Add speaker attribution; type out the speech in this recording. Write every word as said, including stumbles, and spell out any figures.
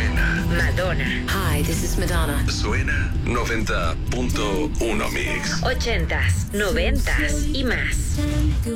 Speaker 1: Suena.
Speaker 2: Madonna.
Speaker 3: Hi, this is Madonna.
Speaker 1: Suena noventa punto uno Mix.
Speaker 2: Ochentas, noventas y más.